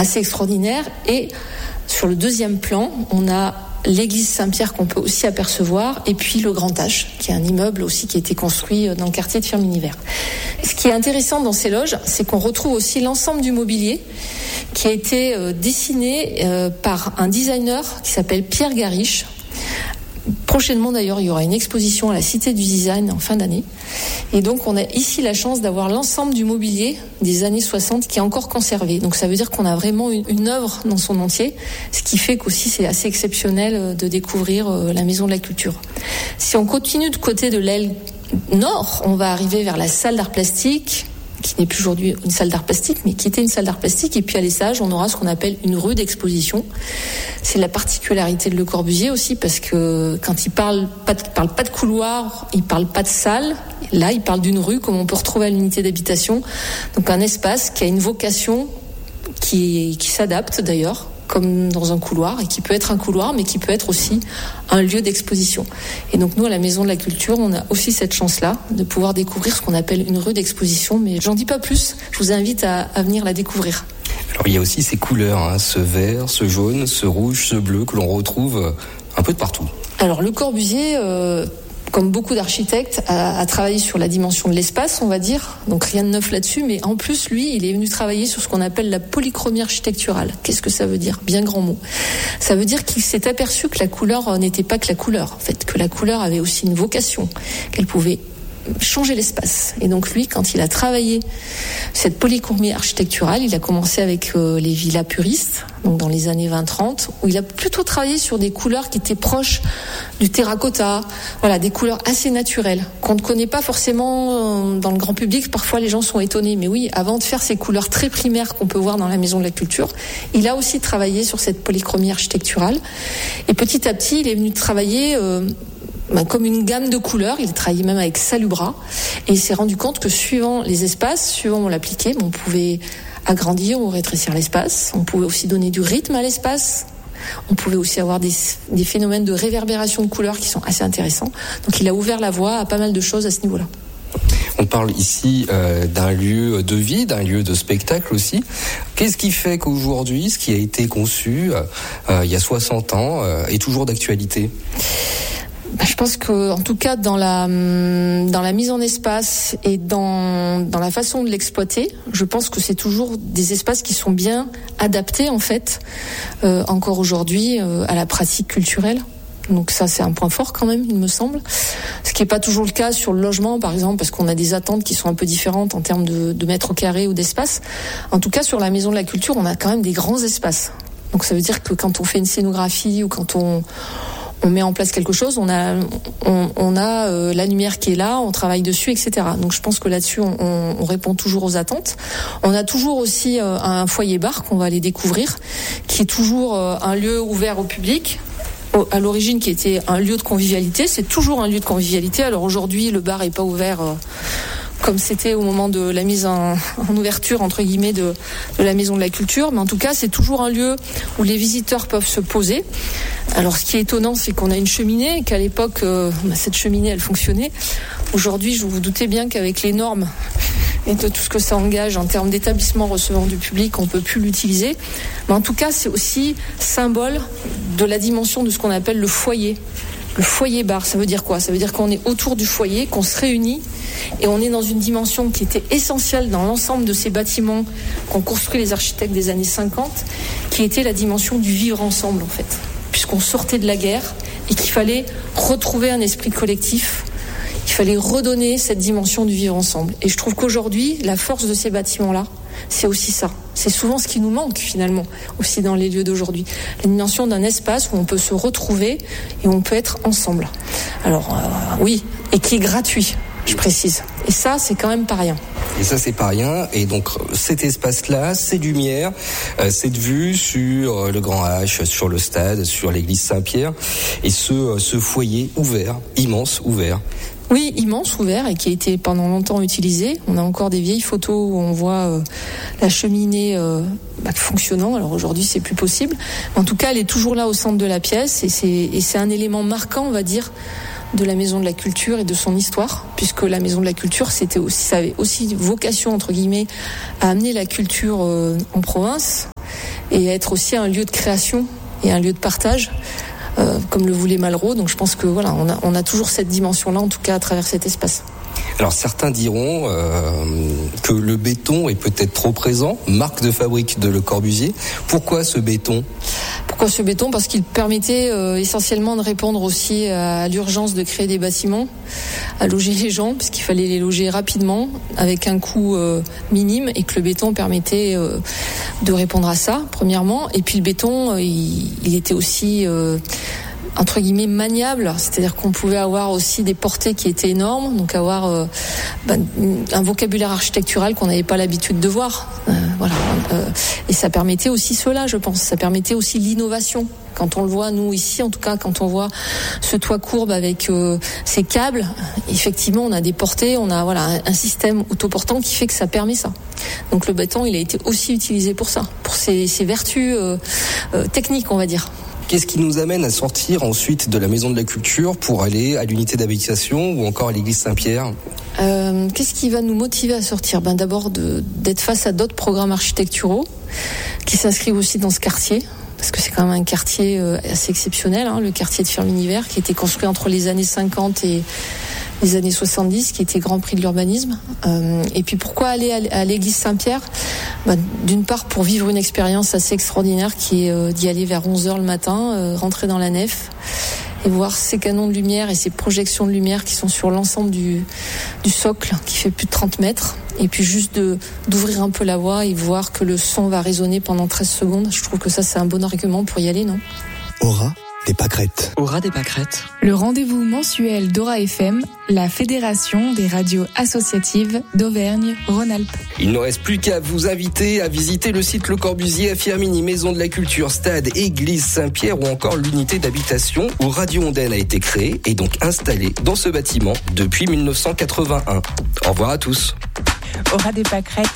assez extraordinaire. Et sur le deuxième plan, on a l'église Saint-Pierre qu'on peut aussi apercevoir, et puis le Grand H, qui est un immeuble aussi qui a été construit dans le quartier de Firmin-Hiver. Ce qui est intéressant dans ces loges, c'est qu'on retrouve aussi l'ensemble du mobilier qui a été dessiné par un designer qui s'appelle Pierre Gariche. Prochainement d'ailleurs, il y aura une exposition à la Cité du Design en fin d'année. Et donc on a ici la chance d'avoir l'ensemble du mobilier des années 60 qui est encore conservé. Donc ça veut dire qu'on a vraiment une œuvre dans son entier, ce qui fait qu'aussi c'est assez exceptionnel de découvrir la Maison de la Culture. Si on continue de côté de l'aile nord, on va arriver vers la salle d'art plastique, qui n'est plus aujourd'hui une salle d'art plastique, mais qui était une salle d'art plastique. Et puis à l'essage, on aura ce qu'on appelle une rue d'exposition. C'est la particularité de Le Corbusier aussi, parce que quand il parle pas de couloir, il parle pas de salle. Là, il parle d'une rue, comme on peut retrouver à l'unité d'habitation. Donc un espace qui a une vocation qui s'adapte d'ailleurs, comme dans un couloir, et qui peut être un couloir, mais qui peut être aussi un lieu d'exposition. Et donc nous, à la Maison de la Culture, on a aussi cette chance-là de pouvoir découvrir ce qu'on appelle une rue d'exposition, mais j'en dis pas plus, je vous invite à venir la découvrir. Alors il y a aussi ces couleurs, ce vert, ce jaune, ce rouge, ce bleu, que l'on retrouve un peu de partout. Alors Le Corbusier, comme beaucoup d'architectes, a travaillé sur la dimension de l'espace, on va dire. Donc rien de neuf là-dessus, mais en plus, lui, il est venu travailler sur ce qu'on appelle la polychromie architecturale. Qu'est-ce que ça veut dire ? Bien grand mot. Ça veut dire qu'il s'est aperçu que la couleur n'était pas que la couleur, en fait, que la couleur avait aussi une vocation, qu'elle pouvait changer l'espace. Et donc lui, quand il a travaillé cette polychromie architecturale, il a commencé avec les villas puristes, donc dans les années 20-30, où il a plutôt travaillé sur des couleurs qui étaient proches du terracotta, voilà, des couleurs assez naturelles, qu'on ne connaît pas forcément dans le grand public. Parfois les gens sont étonnés, mais oui, avant de faire ces couleurs très primaires qu'on peut voir dans la Maison de la Culture, il a aussi travaillé sur cette polychromie architecturale. Et petit à petit, il est venu travailler comme une gamme de couleurs. Il a travaillé même avec Salubra, et il s'est rendu compte que suivant les espaces, suivant où on l'appliquait, on pouvait agrandir ou rétrécir l'espace, on pouvait aussi donner du rythme à l'espace, on pouvait aussi avoir des phénomènes de réverbération de couleurs qui sont assez intéressants. Donc il a ouvert la voie à pas mal de choses à ce niveau-là. On parle ici d'un lieu de vie, d'un lieu de spectacle aussi. Qu'est-ce qui fait qu'aujourd'hui, ce qui a été conçu il y a 60 ans est toujours d'actualité ? Je pense que, en tout cas, dans la mise en espace et dans la façon de l'exploiter, je pense que c'est toujours des espaces qui sont bien adaptés, en fait, encore aujourd'hui, à la pratique culturelle. Donc ça, c'est un point fort quand même, il me semble. Ce qui n'est pas toujours le cas sur le logement, par exemple, parce qu'on a des attentes qui sont un peu différentes en termes de mètres carrés ou d'espace. En tout cas, sur la Maison de la Culture, on a quand même des grands espaces. Donc ça veut dire que quand on fait une scénographie ou quand on met en place quelque chose, on a la lumière qui est là, on travaille dessus, etc. Donc je pense que là-dessus, on répond toujours aux attentes. On a toujours aussi un foyer bar qu'on va aller découvrir, qui est toujours un lieu ouvert au public. À l'origine, qui était un lieu de convivialité, c'est toujours un lieu de convivialité. Alors aujourd'hui, le bar est pas ouvert comme c'était au moment de la mise en ouverture, entre guillemets, de la Maison de la Culture. Mais en tout cas, c'est toujours un lieu où les visiteurs peuvent se poser. Alors, ce qui est étonnant, c'est qu'on a une cheminée, et qu'à l'époque, cette cheminée, elle fonctionnait. Aujourd'hui, je vous doutez bien qu'avec les normes et de tout ce que ça engage en termes d'établissement recevant du public, on peut plus l'utiliser. Mais en tout cas, c'est aussi symbole de la dimension de ce qu'on appelle le foyer. Le foyer bar, ça veut dire quoi ? Ça veut dire qu'on est autour du foyer, qu'on se réunit, et on est dans une dimension qui était essentielle dans l'ensemble de ces bâtiments qu'ont construit les architectes des années 50, qui était la dimension du vivre ensemble, en fait. Puisqu'on sortait de la guerre et qu'il fallait retrouver un esprit collectif, il fallait redonner cette dimension du vivre ensemble. Et je trouve qu'aujourd'hui, la force de ces bâtiments-là, c'est aussi ça. C'est souvent ce qui nous manque finalement, aussi dans les lieux d'aujourd'hui. La dimension d'un espace où on peut se retrouver et où on peut être ensemble. Alors oui, et qui est gratuit, je précise. Et ça, c'est quand même pas rien. Et ça, c'est pas rien. Et donc, cet espace-là, cette lumière, cette vue sur le Grand H, sur le stade, sur l'église Saint-Pierre, et ce foyer ouvert, immense, ouvert. Oui, immense, ouvert, et qui a été pendant longtemps utilisé. On a encore des vieilles photos où on voit la cheminée fonctionnant. Alors aujourd'hui, c'est plus possible. Mais en tout cas, elle est toujours là au centre de la pièce, et c'est un élément marquant, on va dire, de la Maison de la Culture et de son histoire, puisque la Maison de la Culture, ça avait aussi vocation, entre guillemets, à amener la culture en province. et être aussi un lieu de création et un lieu de partage, comme le voulait Malraux. Donc je pense que voilà, on a toujours cette dimension-là, en tout cas à travers cet espace. Alors certains diront que le béton est peut-être trop présent, marque de fabrique de Le Corbusier. Pourquoi ce béton ? Pourquoi ce béton ? Parce qu'il permettait essentiellement de répondre aussi à l'urgence de créer des bâtiments, à loger les gens, puisqu'il fallait les loger rapidement, avec un coût minime, et que le béton permettait de répondre à ça, premièrement. Et puis le béton, il était aussi entre guillemets maniable, c'est-à-dire qu'on pouvait avoir aussi des portées qui étaient énormes, donc avoir un vocabulaire architectural qu'on n'avait pas l'habitude de voir. Voilà. Et ça permettait aussi cela, je pense. Ça permettait aussi l'innovation. Quand on le voit, nous ici, en tout cas, quand on voit ce toit courbe avec ces câbles, effectivement, on a des portées, on a un système autoportant qui fait que ça permet ça. Donc le béton, il a été aussi utilisé pour ça, pour ses vertus techniques, on va dire. Qu'est-ce qui nous amène à sortir ensuite de la Maison de la Culture pour aller à l'unité d'habitation ou encore à l'église Saint-Pierre ? Qu'est-ce qui va nous motiver à sortir ? D'abord d'être face à d'autres programmes architecturaux qui s'inscrivent aussi dans ce quartier, parce que c'est quand même un quartier assez exceptionnel, le quartier de Firminy-Vert, qui a été construit entre les années 50 et les années 70, qui était Grand Prix de l'urbanisme. Et puis pourquoi aller à l'église Saint-Pierre ? D'une part pour vivre une expérience assez extraordinaire qui est d'y aller vers 11h le matin, rentrer dans la nef et voir ces canons de lumière et ces projections de lumière qui sont sur l'ensemble du socle, qui fait plus de 30 mètres. Et puis juste d'ouvrir un peu la voie et voir que le son va résonner pendant 13 secondes. Je trouve que ça, c'est un bon argument pour y aller, non ? Aura des pâquerettes. Aura des pâquerettes. Le rendez-vous mensuel d'Aura FM, la fédération des radios associatives d'Auvergne-Rhône-Alpes. Il ne reste plus qu'à vous inviter à visiter le site Le Corbusier à Firminy, Maison de la Culture, Stade, Église Saint-Pierre ou encore l'unité d'habitation où Radio Ondaine a été créée et donc installée dans ce bâtiment depuis 1981. Au revoir à tous. Aura des pâquerettes.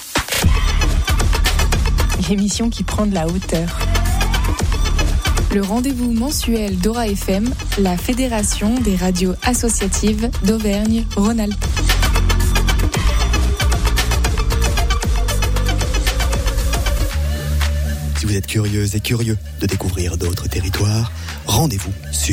L'émission qui prend de la hauteur. Le rendez-vous mensuel d'Aura FM, la fédération des radios associatives d'Auvergne-Rhône-Alpes. Si vous êtes curieuse et curieux de découvrir d'autres territoires, rendez-vous sur